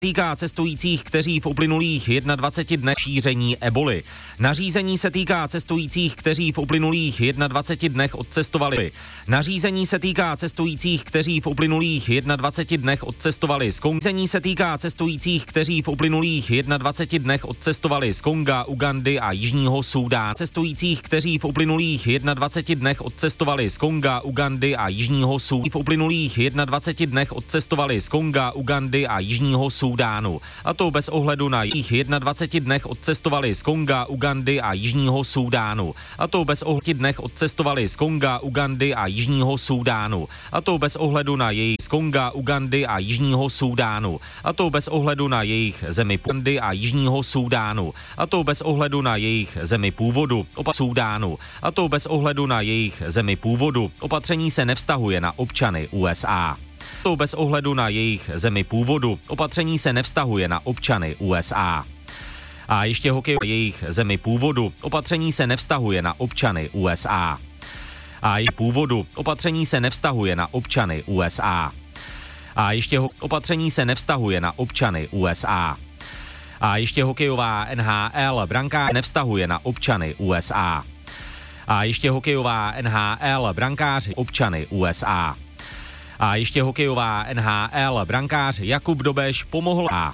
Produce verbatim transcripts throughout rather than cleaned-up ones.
Týká cestujících, kteří v uplynulých dvaceti jedna dnech šíření eboli. Nařízení se týká cestujících, kteří v uplynulých dvaceti jedna dnech odcestovali. Nařízení se týká cestujících, kteří v uplynulých dvaceti jedna dnech odcestovali z Konga. Nařízení se týká cestujících, kteří v uplynulých dvaceti jedna dnech odcestovali z Konga, Ugandy a Jižního Súdánu. Cestujících, kteří v uplynulých dvaceti jedna dnech odcestovali z Konga, Ugandy a Jižního Súdánu. V uplynulých dvaceti jedna dnech odcestovali z Konga, Ugandy a Jižního Súdánu. A to bez ohledu na jejich dvaceti jedna dnech odcestovali z Konga, Ugandy a Jižního Súdánu. A to bez ohledu dnech odcestovali z Konga, Ugandy a Jižního Súdánu. A to bez ohledu na jejich z Konga, Ugandy a Jižního Súdánu. A to bez ohledu na jejich zemi Ugandy a Jižního Súdánu. A to bez ohledu na jejich zemi původu opa Súdánu. A to bez ohledu na jejich zemi původu. Opatření se nevztahuje na občany U S A. To bez ohledu na jejich zemi původu. Opatření se nevztahuje na občany U S A. A ještě hokej jejich zemi původu. Opatření se nevztahuje na občany U S A. A jejich původu. Opatření se nevztahuje na občany U S A. A ještě ho- opatření se nevztahuje na občany U S A. A ještě hokejová N H L brankář nevztahuje na občany U S A. A ještě hokejová N H L brankáři občany U S A. A ještě hokejová N H L brankář Jakub Dobeš pomohl A.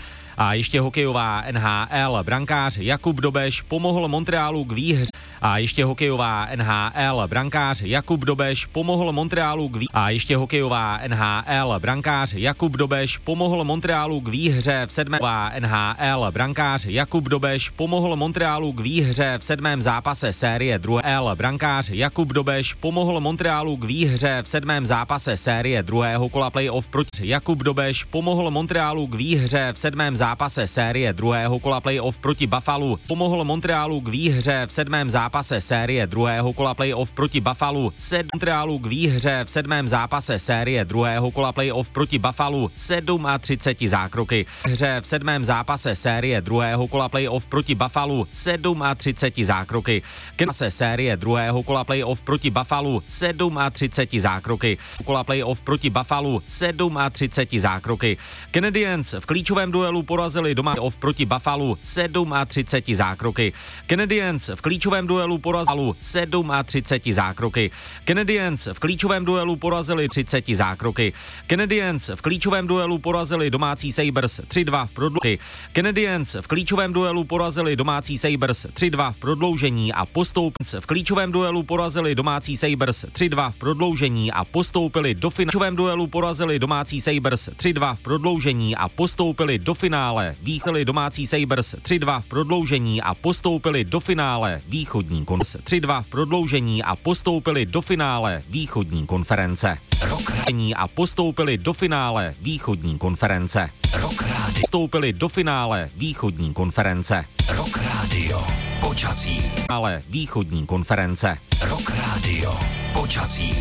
A ještě hokejová N H L brankář Jakub Dobeš pomohl Montrealu k výhře. A ještě hokejová N H L brankář Jakub Dobeš pomohl Montrealu k výhře. A ještě hokejová N H L brankář Jakub Dobeš pomohl Montrealu k výhře v sedmém. N H L brankář Jakub Dobeš pomohl Montrealu k výhře v sedmém zápase série druhé. L brankář Jakub Dobeš pomohl Montrealu k výhře v sedmém zápase série druhého kola playoff proti. Jakub Dobeš pomohl Montrealu k výhře v sedmém zápase série druhého kola playoff proti Buffalu. Pomohl Montrealu k výhře v sedmém zápase série druhého kola playoff proti Buffalu. Sedm Montrealu k výhře v sedmém zápase série druhého kola playoff proti Buffalu třicet sedm zákroky. Hře v sedmém zápase série druhého kola playoff proti Buffalu třicet sedm zákroky. Kase série druhého kola playoff proti Buffalu třicet sedm zákroky. Kola playoff proti Buffalu třicet sedm zákroky. Canadiens v klíčovém duelu porazili doma off proti Buffalu třicet sedm zákroky. Canadiens v klíčovém duelu porazili třicet sedm zákroky. Canadiens v klíčovém duelu porazili třicet zákroky. Canadiens v klíčovém duelu porazili domácí Sabres tři dva v prodloužení. Canadiens v klíčovém duelu porazili domácí Sabres tři dva v prodloužení a postoupili. V klíčovém duelu porazili domácí Sabres tři dva v prodloužení a postoupili do finále. V klíčovém duelu porazili domácí Sabres tři dva v prodloužení a postoupili do finále. Výchali domácí Sabres tři dva v prodloužení a postoupili do finále východní konference. tři dva v prodloužení a postoupili do finále východní konference. Rock a postoupili do finále východní konference. Rock Radio. Postoupili do finále východní konference. Rock Radio. Počasí. Ale východní konference. Rock Radio. Počasí.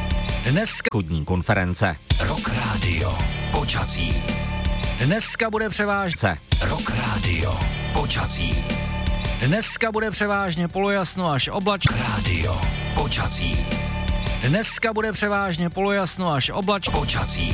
Dneska východní konference. Rock Radio. Počasí. Dneska bude převážně Rock Radio. Počasí. Dneska bude převážně polojasno až oblačno. Radio. Počasí. Dneska bude převážně polojasno až oblačno. Počasí.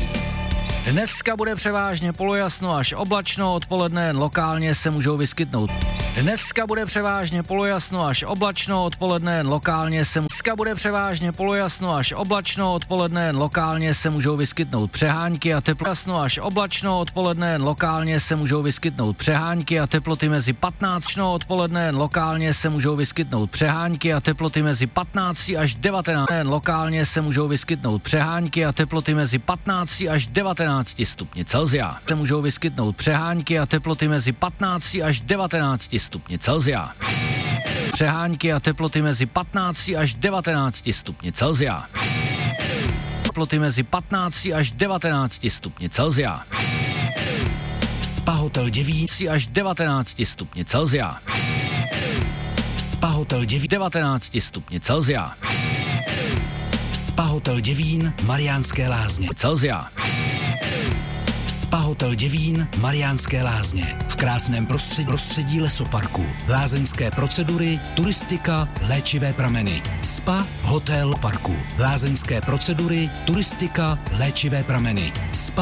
Dneska bude převážně polojasno až oblačno, odpoledne jen lokálně se můžou vyskytnout. Dneska bude převážně polojasno až oblačno, odpoledne jen lokálně se Dneska bude převážně polojasno až oblačno, odpoledne jen lokálně se můžou vyskytnout přehánky a teplo jasno až oblačno, odpoledne jen lokálně se můžou vyskytnout přehánky a teploty mezi patnáct odpoledne jen lokálně se můžou vyskytnout přehánky a teploty mezi patnáct až devatenáct jen lokálně se můžou vyskytnout přehánky a teploty mezi patnáct až devatenáct stupni Celsia. Se můžou vyskytnout přehánky a teploty mezi patnáct až devatenáct stupni Celsia. Přehánky a teploty mezi patnáct až devatenáct stupni Celsia. Teploty mezi patnáct až devatenáct stupni Celsia. Spa Hotel Děvín až devatenáct stupni Celsia. Spa Hotel Děvín devatenáct stupni Celsia. Spa Hotel Děvín Mariánské Lázně Celsia. Spa Hotel Děvín Mariánské Lázně v krásném prostředí, prostředí lesoparku. Lázeňské procedury, turistika, léčivé prameny. Spa Hotel Parku. Lázeňské procedury, turistika, léčivé prameny. Spa